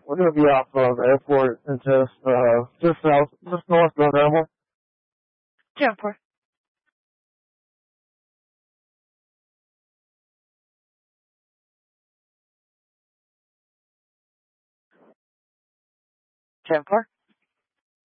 We're gonna be off of airport and just north of Airport. 10-4. Ten four.